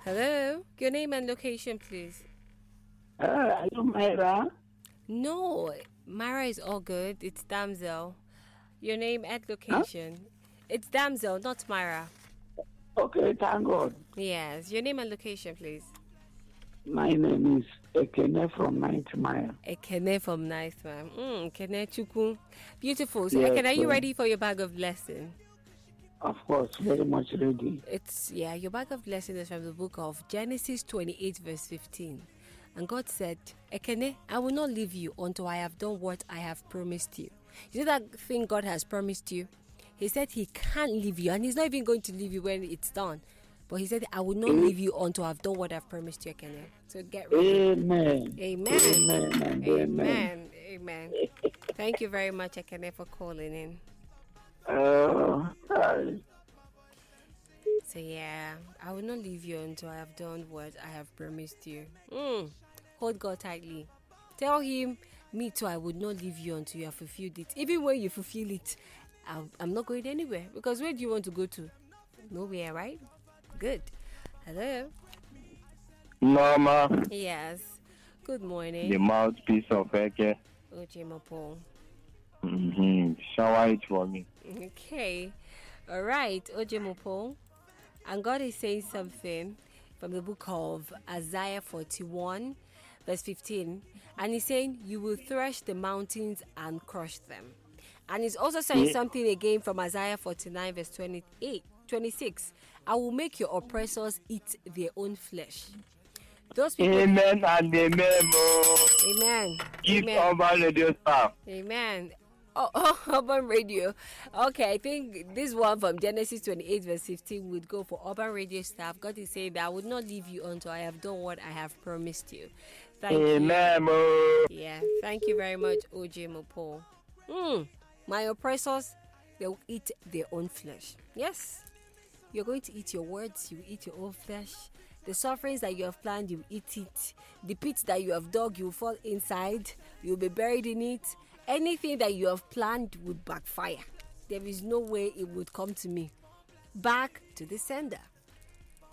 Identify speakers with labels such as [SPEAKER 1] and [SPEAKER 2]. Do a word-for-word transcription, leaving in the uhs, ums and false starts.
[SPEAKER 1] Hello? Your name and location, please.
[SPEAKER 2] Uh, are you Myra?
[SPEAKER 1] No, Mara is all good. It's Damsel. Your name and
[SPEAKER 2] Huh?
[SPEAKER 1] location. It's Damsel, not Myra.
[SPEAKER 2] Okay, thank God.
[SPEAKER 1] Yes, your name and location, please.
[SPEAKER 2] My name is Ekene from Ninth Mile.
[SPEAKER 1] Ekene from Nice Man. Mm, Ekene Chukwu. Beautiful. So,
[SPEAKER 2] Yes,
[SPEAKER 1] Ekene, are you
[SPEAKER 2] sir.
[SPEAKER 1] ready for your bag of blessing?
[SPEAKER 2] Of course, very much ready.
[SPEAKER 1] It's, yeah, your bag of blessing is from the book of Genesis twenty-eight, verse fifteen. And God said, Ekene, I will not leave you until I have done what I have promised you. You know that thing God has promised you? He said he can't leave you, and he's not even going to leave you when it's done. But he said, I will not
[SPEAKER 2] A-
[SPEAKER 1] leave you until I've done what I've promised you, Ekene. So get ready.
[SPEAKER 2] Amen.
[SPEAKER 1] Amen.
[SPEAKER 2] Amen and amen.
[SPEAKER 1] Amen. Amen. Thank you very much, Ekene, for calling in.
[SPEAKER 2] Uh, I-
[SPEAKER 1] So yeah, I will not leave you until I have done what I have promised you. Mm. Hold God tightly. Tell him, me too, I would not leave you until you have fulfilled it. Even when you fulfill it, I'm, I'm not going anywhere. Because where do you want to go to? Nowhere, right? Good. Hello?
[SPEAKER 3] Norma,
[SPEAKER 1] Yes. Good
[SPEAKER 3] the
[SPEAKER 1] morning.
[SPEAKER 3] mouthpiece of Eke.
[SPEAKER 1] Oje Mopo.
[SPEAKER 3] Mm-hmm. Shower it for me.
[SPEAKER 1] Okay. All right, Oje Mopo. And God is saying something from the book of Isaiah forty-one, verse fifteen. And he's saying, you will thresh the mountains and crush them. And he's also saying
[SPEAKER 3] Yeah.
[SPEAKER 1] something again from Isaiah forty-nine, verse twenty-eight, twenty-six. I will make your oppressors eat their own flesh. Those people.
[SPEAKER 3] Amen and amen. Oh.
[SPEAKER 1] Amen.
[SPEAKER 3] Give
[SPEAKER 1] Amen.
[SPEAKER 3] over radio staff.
[SPEAKER 1] Amen. Oh, oh, Urban Radio. Okay, I think this one from Genesis twenty-eight, verse fifteen would go for Urban Radio staff. God is saying that I would not leave you until I have done what I have promised you. Thank
[SPEAKER 3] Amen. Oh.
[SPEAKER 1] you. Yeah, thank you very much, O J Mopo. Mm, my oppressors, they will eat their own flesh. Yes, you're going to eat your words, you will eat your own flesh. The sufferings that you have planned, you will eat it. The pit that you have dug, you will fall inside. You will be buried in it. Anything that you have planned would backfire. There is no way it would come to me. Back to the sender.